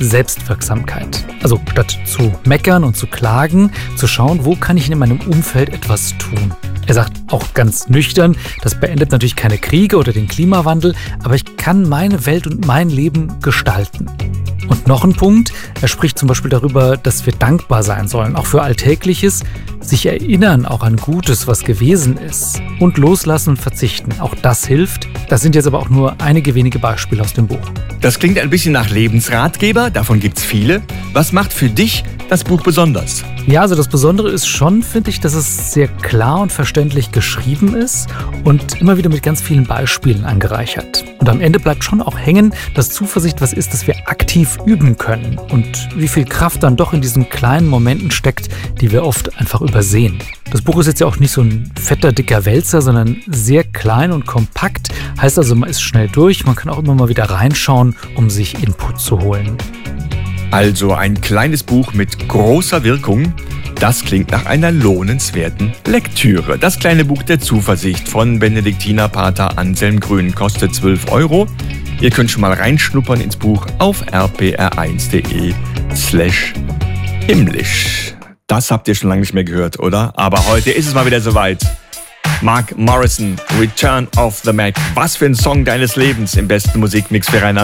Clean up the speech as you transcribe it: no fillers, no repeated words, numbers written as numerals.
Selbstwirksamkeit. Also statt zu meckern und zu klagen, zu schauen, wo kann ich in meinem Umfeld etwas tun. Er sagt auch ganz nüchtern, das beendet natürlich keine Kriege oder den Klimawandel, aber ich kann meine Welt und mein Leben gestalten. Und noch ein Punkt, er spricht zum Beispiel darüber, dass wir dankbar sein sollen, auch für Alltägliches, sich erinnern auch an Gutes, was gewesen ist und loslassen und verzichten. Auch das hilft. Das sind jetzt aber auch nur einige wenige Beispiele aus dem Buch. Das klingt ein bisschen nach Lebensratgeber, davon gibt's viele. Was macht für dich das Buch besonders? Ja, also das Besondere ist schon, finde ich, dass es sehr klar und verständlich geschrieben ist und immer wieder mit ganz vielen Beispielen angereichert. Und am Ende bleibt schon auch hängen, dass Zuversicht was ist, das wir aktiv üben können und wie viel Kraft dann doch in diesen kleinen Momenten steckt, die wir oft einfach übersehen. Das Buch ist jetzt ja auch nicht so ein fetter, dicker Wälzer, sondern sehr klein und kompakt. Heißt also, man ist schnell durch, man kann auch immer mal wieder reinschauen, um sich Input zu holen. Also ein kleines Buch mit großer Wirkung. Das klingt nach einer lohnenswerten Lektüre. Das kleine Buch der Zuversicht von Benediktinerpater Anselm Grün kostet 12 €. Ihr könnt schon mal reinschnuppern ins Buch auf rpr1.de/himmlisch. Das habt ihr schon lange nicht mehr gehört, oder? Aber heute ist es mal wieder soweit. Mark Morrison, Return of the Mac. Was für ein Song deines Lebens im besten Musikmix für Rainer